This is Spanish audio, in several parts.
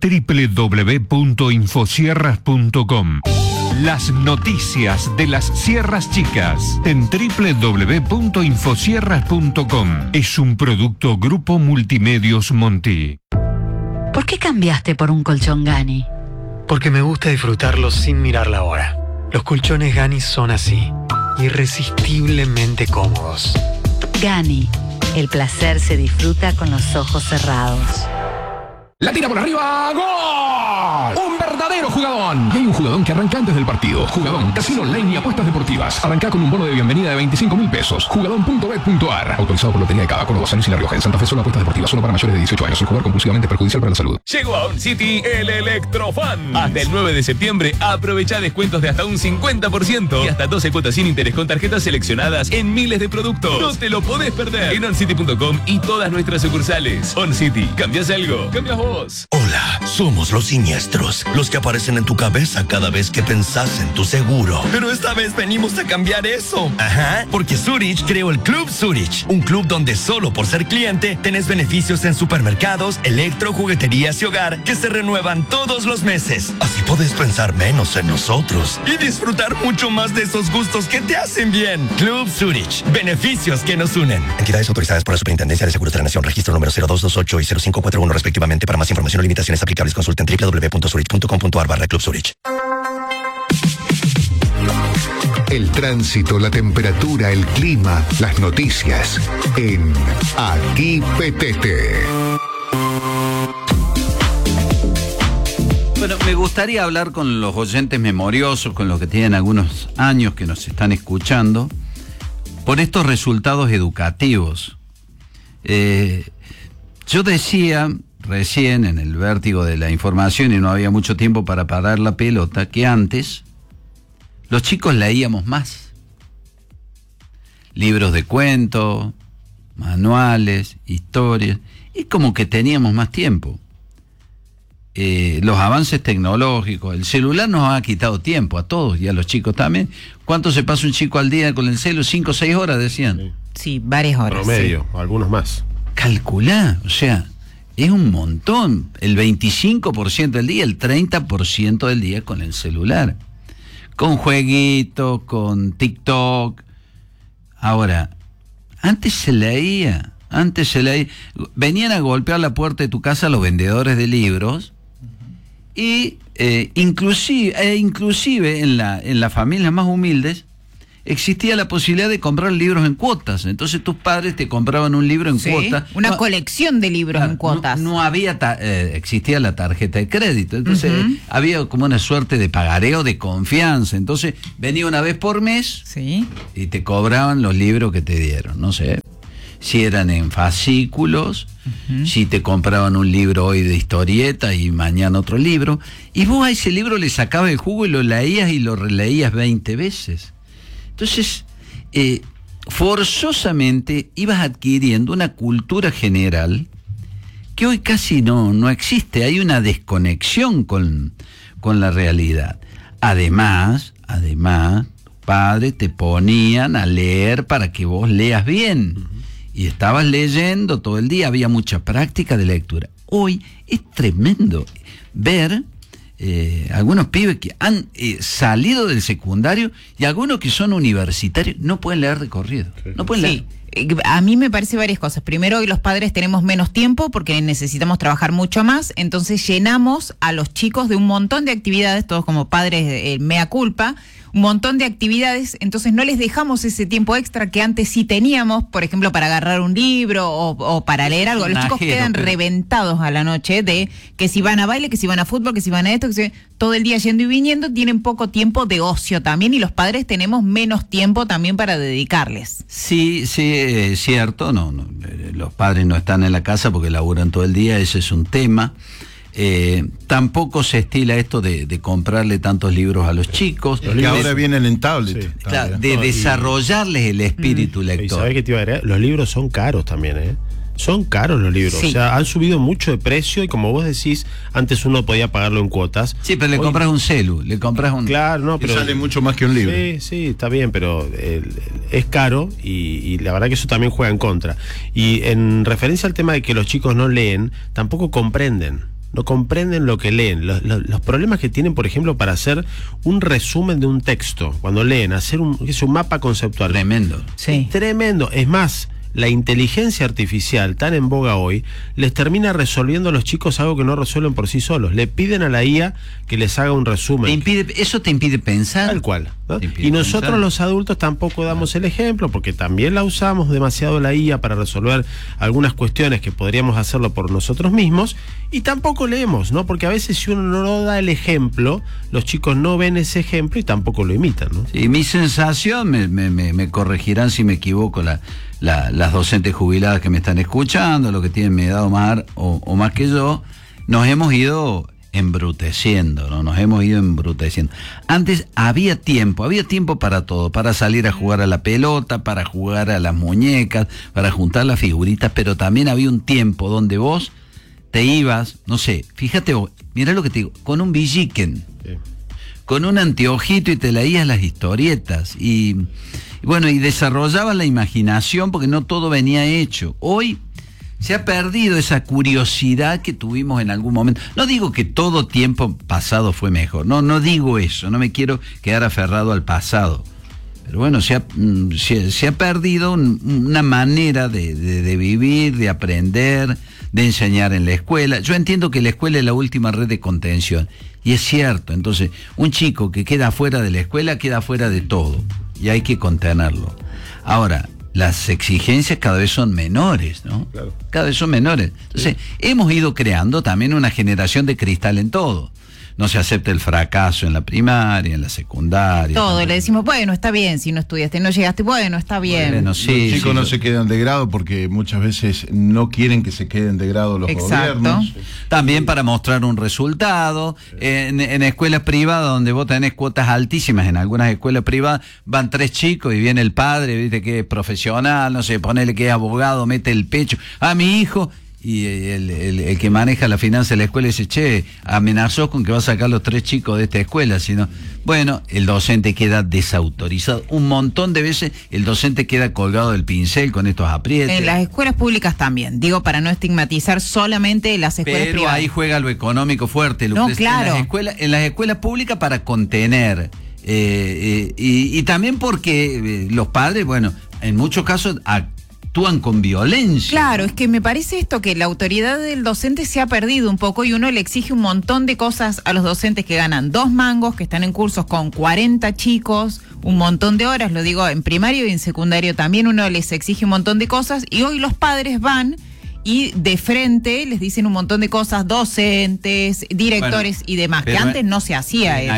www.infosierras.com. Las noticias de las Sierras Chicas en www.infosierras.com. Es un producto Grupo Multimedios Monti. ¿Por qué cambiaste por un colchón Gani? Porque me gusta disfrutarlo sin mirar la hora. Los colchones Gani son así, irresistiblemente cómodos. Gani, el placer se disfruta con los ojos cerrados. La tira por arriba, ¡gol! ¡Un verdadero jugadón! Y hay un jugadón que arranca antes del partido. Jugadón, casino online y apuestas deportivas. Arranca con un bono de bienvenida de 25.000 pesos. Jugadón.bet.ar. Autorizado por Lotería de Cava, Córdoba, San Luis y La Rioja. En Santa Fe solo apuestas deportivas, solo para mayores de 18 años. El jugar compulsivamente perjudicial para la salud. Llegó a OnCity el Electrofan. Hasta el 9 de septiembre aprovecha descuentos de hasta un 50% y hasta 12 cuotas sin interés con tarjetas seleccionadas en miles de productos. No te lo podés perder en oncity.com y todas nuestras sucursales. OnCity, ¿cambias algo? ¿Cambias vos? Hola, somos los siniestros, los que aparecen en tu cabeza cada vez que pensás en tu seguro. Pero esta vez venimos a cambiar eso. Ajá, porque Zurich creó el Club Zurich, un club donde solo por ser cliente tenés beneficios en supermercados, electro, jugueterías y hogar que se renuevan todos los meses. Así podés pensar menos en nosotros y disfrutar mucho más de esos gustos que te hacen bien. Club Zurich, beneficios que nos unen. Entidades autorizadas por la Superintendencia de Seguros de la Nación, registro número 0228 y 0541 respectivamente. Para más información o limitaciones aplicables, consulten www.zurich.com.ar/Club Zurich. El tránsito, la temperatura, el clima, las noticias en Aquí Petete. Bueno, me gustaría hablar con los oyentes memoriosos, con los que tienen algunos años que nos están escuchando, por estos resultados educativos. Yo decía recién en el vértigo de la información, y no había mucho tiempo para parar la pelota, que antes los chicos leíamos más. Libros de cuentos, manuales, historias, y como que teníamos más tiempo. Los avances tecnológicos, el celular nos ha quitado tiempo a todos y a los chicos también. ¿Cuánto se pasa un chico al día con el celu? 5 o 6 horas, decían. Sí, varias horas. Promedio, sí. Algunos más. Calculá, o sea, es un montón. El 25% del día, el 30% del día con el celular. Con jueguitos, con TikTok. Ahora, antes se leía. Venían a golpear la puerta de tu casa los vendedores de libros y inclusive en las familias más humildes existía la posibilidad de comprar libros en cuotas. Entonces tus padres te compraban un libro en cuotas. Una colección de libros en cuotas. No había, existía la tarjeta de crédito. Entonces había como una suerte de pagareo de confianza. Entonces venía una vez por mes y te cobraban los libros que te dieron. No sé si eran en fascículos, si te compraban un libro hoy de historieta y mañana otro libro. Y vos a ese libro le sacabas el jugo y lo leías y lo releías 20 veces. Entonces, forzosamente ibas adquiriendo una cultura general que hoy casi no existe. Hay una desconexión con la realidad. Además, padres te ponían a leer para que vos leas bien. Y estabas leyendo todo el día, había mucha práctica de lectura. Hoy es tremendo ver algunos pibes que han salido del secundario y algunos que son universitarios no pueden leer de corrido. No pueden leer. A mí me parece varias cosas. Primero, hoy los padres tenemos menos tiempo porque necesitamos trabajar mucho más, entonces llenamos a los chicos de un montón de actividades, todos como padres mea culpa, un montón de actividades, entonces no les dejamos ese tiempo extra que antes sí teníamos, por ejemplo, para agarrar un libro o para leer algo. Los chicos quedan reventados a la noche de que si van a baile, que si van a fútbol, que si van a esto, todo el día yendo y viniendo, tienen poco tiempo de ocio también y los padres tenemos menos tiempo también para dedicarles. Sí, es cierto, los padres no están en la casa porque laburan todo el día, ese es un tema. Tampoco se estila esto de comprarle tantos libros a los chicos. Que ahora vienen en tablet. Sí, claro, de desarrollarles el espíritu lector. ¿Y sabés qué te iba a agregar? Los libros son caros también, Son caros los libros, o sea, han subido mucho de precio y como vos decís, antes uno podía pagarlo en cuotas. Sí, pero le compras un celu, le compras un... Claro, no, pero... sale mucho más que un libro. Sí, está bien, pero es caro y la verdad que eso también juega en contra. Y en referencia al tema de que los chicos no leen, tampoco comprenden. no comprenden lo que leen. Los problemas que tienen, por ejemplo, para hacer un resumen de un texto, cuando leen, hacer un mapa conceptual. Tremendo. Sí. Tremendo. Es más, la inteligencia artificial, tan en boga hoy, les termina resolviendo a los chicos algo que no resuelven por sí solos. Le piden a la IA que les haga un resumen. ¿Eso te impide pensar? Tal cual, ¿no? Y nosotros pensar. Los adultos tampoco damos el ejemplo, porque también la usamos demasiado la IA para resolver algunas cuestiones que podríamos hacerlo por nosotros mismos, y tampoco leemos, ¿no? Porque a veces si uno no da el ejemplo, los chicos no ven ese ejemplo y tampoco lo imitan, ¿no? Sí, mi sensación, me corregirán si me equivoco las docentes jubiladas que me están escuchando, los que tienen mi edad o más que yo, nos hemos ido embruteciendo, ¿no? Nos hemos ido embruteciendo. Antes había tiempo para todo, para salir a jugar a la pelota, para jugar a las muñecas, para juntar las figuritas, pero también había un tiempo donde vos te ibas, no sé, fíjate vos, mirá lo que te digo, con un villiquen, con un anteojito y te leías las historietas y bueno, y desarrollabas la imaginación porque no todo venía hecho. Hoy se ha perdido esa curiosidad que tuvimos en algún momento. No digo que todo tiempo pasado fue mejor, no digo eso, no me quiero quedar aferrado al pasado. Pero bueno, se ha perdido una manera de vivir, de aprender, de enseñar en la escuela. Yo entiendo que la escuela es la última red de contención, y es cierto. Entonces, un chico que queda fuera de la escuela queda fuera de todo, y hay que contenerlo. Ahora, las exigencias cada vez son menores, ¿no? Claro. Cada vez son menores. Entonces, hemos ido creando también una generación de cristal en todo. No se acepta el fracaso en la primaria, en la secundaria. Todo, también. Le decimos, bueno, está bien, si no estudiaste, no llegaste, bueno, está bien. Bueno, sí, los chicos no se quedan de grado porque muchas veces no quieren que se queden de grado los gobiernos. También para mostrar un resultado. En escuelas privadas donde vos tenés cuotas altísimas, en algunas escuelas privadas van 3 chicos y viene el padre, viste que es profesional, no sé, ponele que es abogado, mete el pecho. Mi hijo... Y el que maneja la finanza de la escuela dice, che, amenazó con que va a sacar los 3 chicos de esta escuela, sino, bueno, el docente queda desautorizado. Un montón de veces el docente queda colgado del pincel con estos aprietes. En las escuelas públicas también, digo, para no estigmatizar solamente las escuelas pero privadas. Ahí juega lo económico fuerte, No, claro. En las escuelas públicas para contener, y también porque los padres, bueno, en muchos casos actúan con violencia. Claro, es que me parece esto, que la autoridad del docente se ha perdido un poco y uno le exige un montón de cosas a los docentes que ganan 2 mangos, que están en cursos con 40 chicos, un montón de horas, lo digo, en primario y en secundario también uno les exige un montón de cosas, y hoy los padres van y de frente les dicen un montón de cosas, docentes, directores, bueno, y demás, que antes no se hacía eso.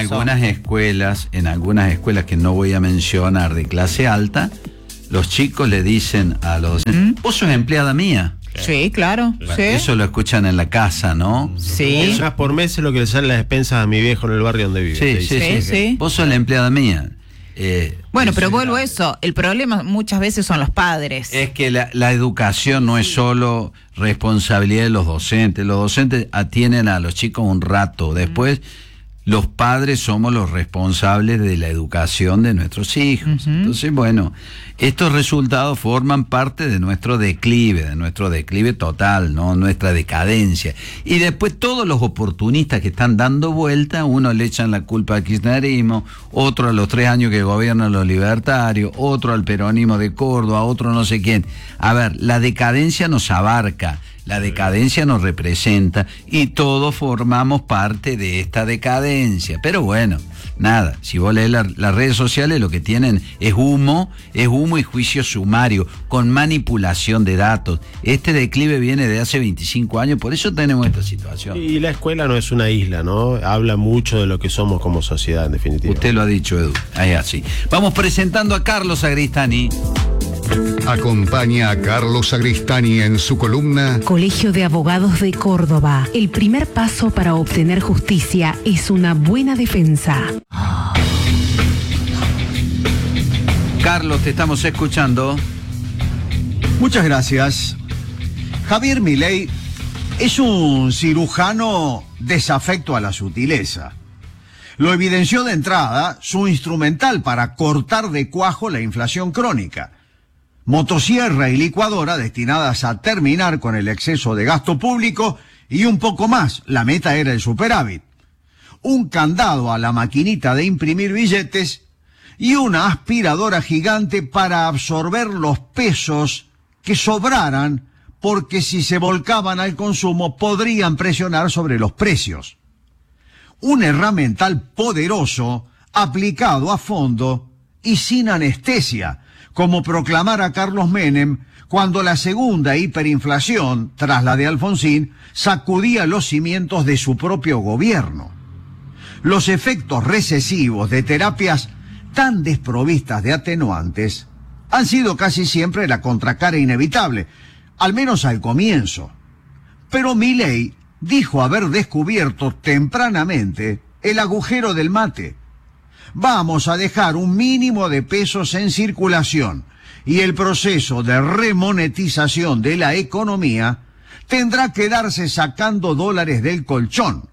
En algunas escuelas que no voy a mencionar de clase alta, los chicos le dicen a los docentes, vos sos empleada mía. Sí, claro. Bueno, sí. Eso lo escuchan en la casa, ¿no? Sí. Más por mes es lo que le salen las despensas a mi viejo en el barrio donde vive. Sí. Vos sos la empleada mía. Bueno, pero vuelvo a eso. El problema muchas veces son los padres. Es que la educación no es solo responsabilidad de los docentes. Los docentes atienden a los chicos un rato. Después, los padres somos los responsables de la educación de nuestros hijos. Entonces, bueno, estos resultados forman parte de nuestro declive total, ¿no? Nuestra decadencia. Y después todos los oportunistas que están dando vuelta, uno le echan la culpa al kirchnerismo, otro a los 3 años que gobiernan los libertarios, otro al peronismo de Córdoba, otro no sé quién. A ver, la decadencia nos abarca. La decadencia nos representa y todos formamos parte de esta decadencia. Pero bueno, nada, si vos lees las redes sociales, lo que tienen es humo y juicio sumario, con manipulación de datos. Este declive viene de hace 25 años, por eso tenemos esta situación. Y la escuela no es una isla, ¿no? Habla mucho de lo que somos como sociedad, en definitiva. Usted lo ha dicho, Edu, es así. Vamos presentando a Carlos Agristani. Acompaña a Carlos Agristani en su columna Colegio de Abogados de Córdoba. El primer paso para obtener justicia es una buena defensa. Carlos, te estamos escuchando. Muchas gracias. Javier Milei es un cirujano desafecto a la sutileza. Lo evidenció de entrada su instrumental para cortar de cuajo la inflación crónica. Motosierra y licuadora destinadas a terminar con el exceso de gasto público y un poco más, la meta era el superávit, un candado a la maquinita de imprimir billetes y una aspiradora gigante para absorber los pesos que sobraran, porque si se volcaban al consumo podrían presionar sobre los precios. Un herramental poderoso, aplicado a fondo y sin anestesia, como proclamara Carlos Menem cuando la segunda hiperinflación, tras la de Alfonsín, sacudía los cimientos de su propio gobierno. Los efectos recesivos de terapias tan desprovistas de atenuantes han sido casi siempre la contracara inevitable, al menos al comienzo. Pero Milei dijo haber descubierto tempranamente el agujero del mate. Vamos a dejar un mínimo de pesos en circulación y el proceso de remonetización de la economía tendrá que darse sacando dólares del colchón.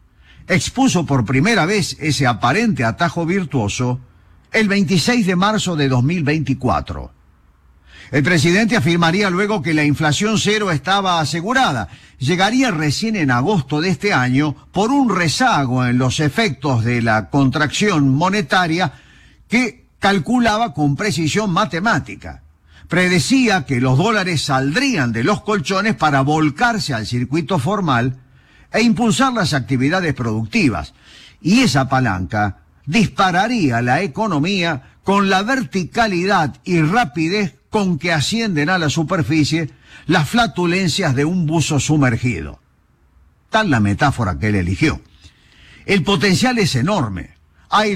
Expuso por primera vez ese aparente atajo virtuoso el 26 de marzo de 2024. El presidente afirmaría luego que la inflación cero estaba asegurada. Llegaría recién en agosto de este año por un rezago en los efectos de la contracción monetaria que calculaba con precisión matemática. Predecía que los dólares saldrían de los colchones para volcarse al circuito formal e impulsar las actividades productivas. Y esa palanca dispararía la economía con la verticalidad y rapidez con que ascienden a la superficie las flatulencias de un buzo sumergido. Tal la metáfora que él eligió. El potencial es enorme. Hay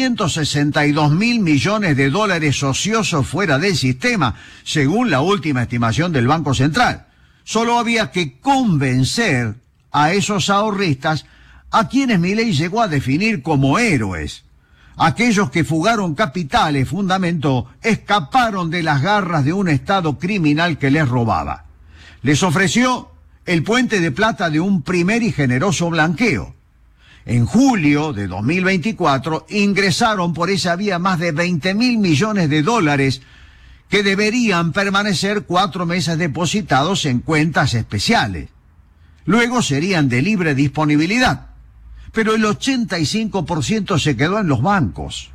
262.000 millones de dólares ociosos fuera del sistema, según la última estimación del Banco Central. Solo había que convencer a esos ahorristas, a quienes Milei llegó a definir como héroes. Aquellos que fugaron capitales, fundamentó, escaparon de las garras de un Estado criminal que les robaba. Les ofreció el puente de plata de un primer y generoso blanqueo. En julio de 2024 ingresaron por esa vía más de 20.000 millones de dólares que deberían permanecer 4 meses depositados en cuentas especiales. Luego serían de libre disponibilidad. Pero el 85% se quedó en los bancos.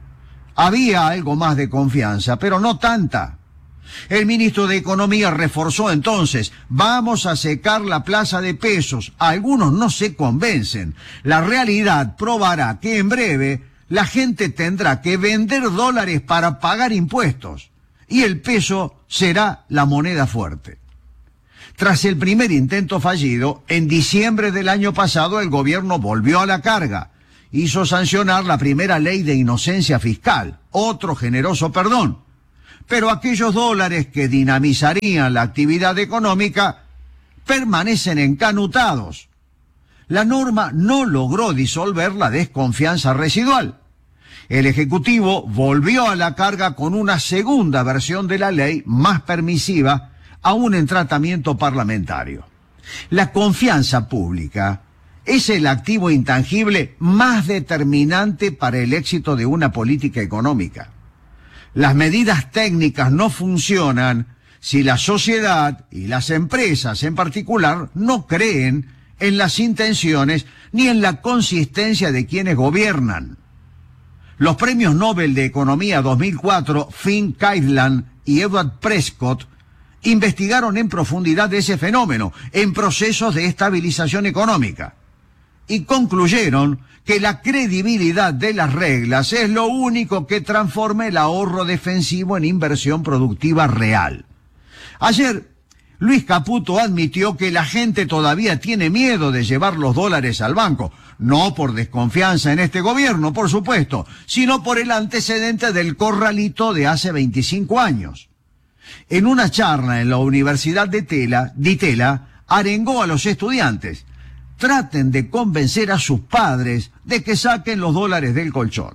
Había algo más de confianza, pero no tanta. El ministro de Economía reforzó entonces: vamos a secar la plaza de pesos. Algunos no se convencen. La realidad probará que en breve la gente tendrá que vender dólares para pagar impuestos. Y el peso será la moneda fuerte. Tras el primer intento fallido, en diciembre del año pasado el gobierno volvió a la carga. Hizo sancionar la primera ley de inocencia fiscal, otro generoso perdón. Pero aquellos dólares que dinamizarían la actividad económica permanecen encanutados. La norma no logró disolver la desconfianza residual. El Ejecutivo volvió a la carga con una segunda versión de la ley, más permisiva, aún en tratamiento parlamentario. La confianza pública es el activo intangible más determinante para el éxito de una política económica. Las medidas técnicas no funcionan si la sociedad y las empresas en particular no creen en las intenciones ni en la consistencia de quienes gobiernan. Los premios Nobel de Economía 2004, Finn Caidlan y Edward Prescott, investigaron en profundidad ese fenómeno en procesos de estabilización económica y concluyeron que la credibilidad de las reglas es lo único que transforma el ahorro defensivo en inversión productiva real. Ayer, Luis Caputo admitió que la gente todavía tiene miedo de llevar los dólares al banco, no por desconfianza en este gobierno, por supuesto, sino por el antecedente del corralito de hace 25 años. En una charla en la Universidad de Tela, arengó a los estudiantes: traten de convencer a sus padres de que saquen los dólares del colchón.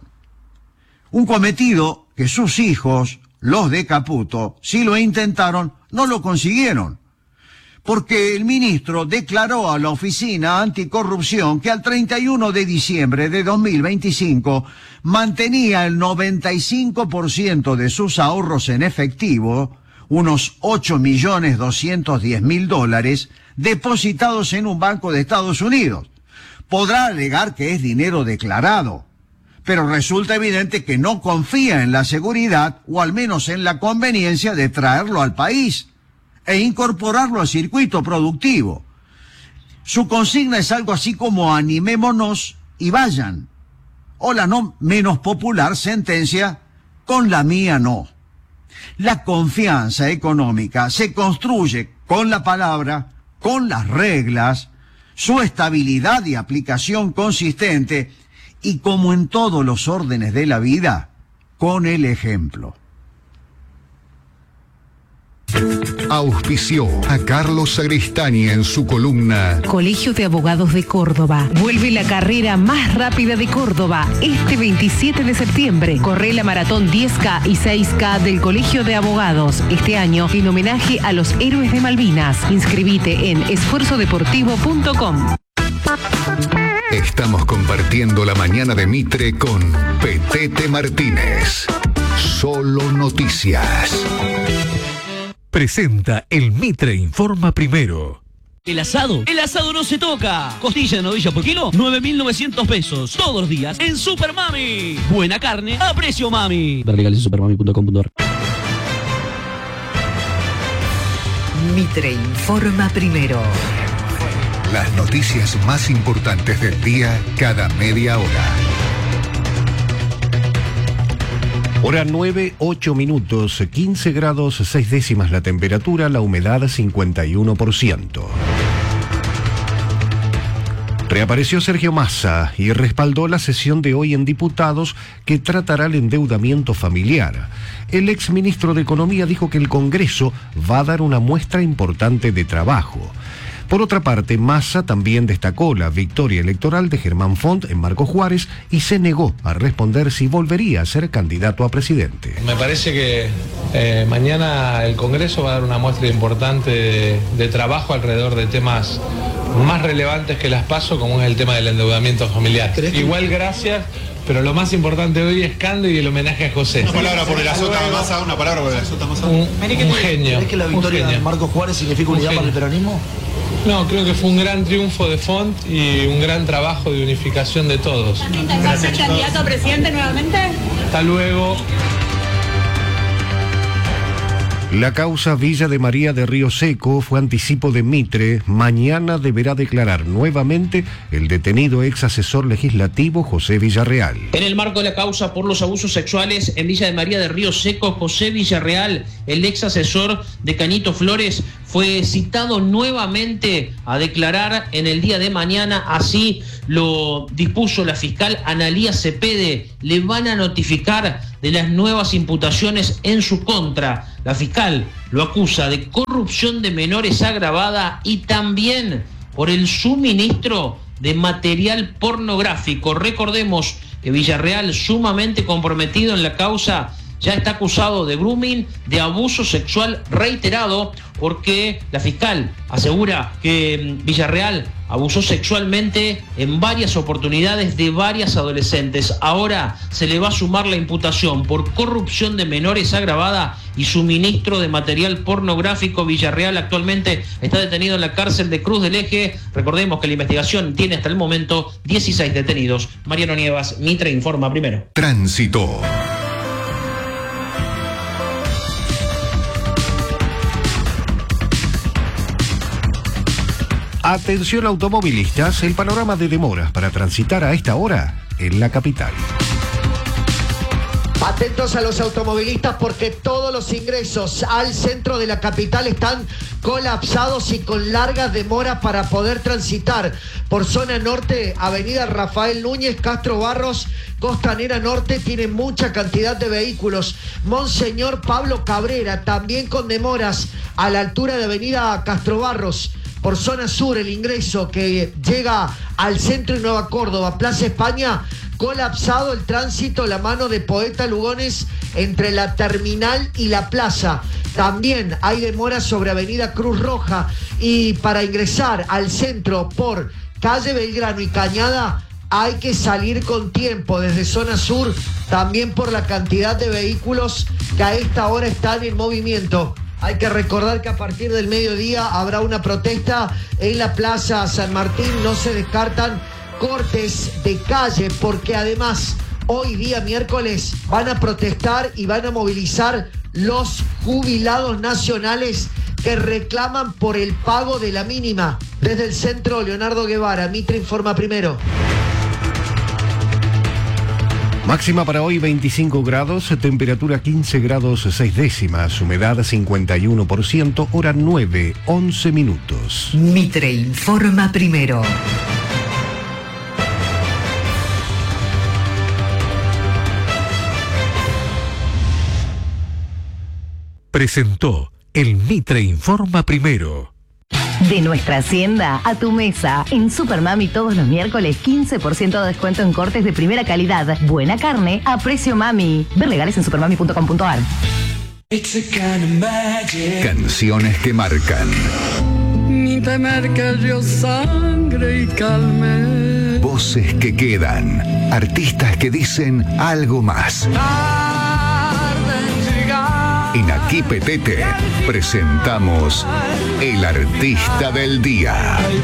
Un cometido que sus hijos, los de Caputo, si lo intentaron, no lo consiguieron. Porque el ministro declaró a la Oficina Anticorrupción que al 31 de diciembre de 2025 mantenía el 95% de sus ahorros en efectivo, unos $8.210.000, depositados en un banco de Estados Unidos. Podrá alegar que es dinero declarado, pero resulta evidente que no confía en la seguridad o al menos en la conveniencia de traerlo al país e incorporarlo al circuito productivo. Su consigna es algo así como animémonos y vayan, o la no menos popular sentencia, con la mía no. La confianza económica se construye con la palabra, con las reglas, su estabilidad y aplicación consistente, y como en todos los órdenes de la vida, con el ejemplo. Auspició a Carlos Sagristani en su columna Colegio de Abogados de Córdoba. Vuelve la carrera más rápida de Córdoba este 27 de septiembre. Corre la maratón 10K y 6K del Colegio de Abogados. Este año en homenaje a los héroes de Malvinas. Inscribite en esfuerzodeportivo.com. Estamos compartiendo la mañana de Mitre con Petete Martínez. Solo noticias. Presenta el Mitre Informa Primero. El asado no se toca. Costilla de novilla por kilo, 9.900 pesos. Todos los días en Super Mami. Buena carne a precio mami. Ver legales en supermami.com.ar. Mitre Informa Primero. Las noticias más importantes del día cada media hora. Hora 9, 8 minutos, 15 grados 6 décimas la temperatura, la humedad 51%. Reapareció Sergio Massa y respaldó la sesión de hoy en diputados que tratará el endeudamiento familiar. El exministro de Economía dijo que el Congreso va a dar una muestra importante de trabajo. Por otra parte, Massa también destacó la victoria electoral de Germán Font en Marcos Juárez y se negó a responder si volvería a ser candidato a presidente. Me parece que mañana el Congreso va a dar una muestra importante de trabajo alrededor de temas más relevantes que las PASO, como es el tema del endeudamiento familiar. Igual gracias, pero lo más importante hoy es Cande y el homenaje a José. Una palabra por el azota Massa, una palabra por el azota Massa. Un genio. ¿Crees que la victoria de Marcos Juárez significa unidad para el peronismo? No, creo que fue un gran triunfo de Font y un gran trabajo de unificación de todos. ¿Intentás ser candidato a presidente nuevamente? Hasta luego. La causa Villa de María de Río Seco fue anticipo de Mitre. Mañana deberá declarar nuevamente el detenido ex asesor legislativo José Villarreal. En el marco de la causa por los abusos sexuales en Villa de María de Río Seco, José Villarreal, el ex asesor de Canito Flores, fue citado nuevamente a declarar en el día de mañana. Así lo dispuso la fiscal Analía Cepede. Le van a notificar de las nuevas imputaciones en su contra. La fiscal lo acusa de corrupción de menores agravada y también por el suministro de material pornográfico. Recordemos que Villarreal, sumamente comprometido en la causa, ya está acusado de grooming, de abuso sexual reiterado, porque la fiscal asegura que Villarreal abusó sexualmente en varias oportunidades de varias adolescentes. Ahora se le va a sumar la imputación por corrupción de menores agravada y suministro de material pornográfico. Villarreal actualmente está detenido en la cárcel de Cruz del Eje. Recordemos que la investigación tiene hasta el momento 16 detenidos. Mariano Nievas, Mitre Informa Primero. Tránsito. Atención automovilistas, el panorama de demoras para transitar a esta hora en la capital. Atentos a los automovilistas porque todos los ingresos al centro de la capital están colapsados y con largas demoras para poder transitar. Por zona norte, avenida Rafael Núñez, Castro Barros, Costanera Norte, tiene mucha cantidad de vehículos. Monseñor Pablo Cabrera, también con demoras a la altura de avenida Castro Barros. Por zona sur, el ingreso que llega al centro y Nueva Córdoba, Plaza España, colapsado el tránsito, la mano de Poeta Lugones entre la terminal y la plaza. También hay demoras sobre avenida Cruz Roja y para ingresar al centro por calle Belgrano y Cañada hay que salir con tiempo desde zona sur, también por la cantidad de vehículos que a esta hora están en movimiento. Hay que recordar que a partir del mediodía habrá una protesta en la Plaza San Martín. No se descartan cortes de calle porque además hoy día miércoles van a protestar y van a movilizar los jubilados nacionales que reclaman por el pago de la mínima. Desde el centro, Leonardo Guevara, Mitre informa primero. Máxima para hoy 25 grados, temperatura 15 grados 6 décimas, humedad 51%, hora 9, 11 minutos. Mitre informa primero. Presentó el Mitre informa primero. De nuestra hacienda a tu mesa. En Supermami todos los miércoles 15% de descuento en cortes de primera calidad. Buena carne a precio mami. Ver legales en supermami.com.ar. Canciones que marcan. Ni temer que yo sangre y calme. Voces que quedan. Artistas que dicen algo más. En Aquí Petete presentamos El Artista del Día.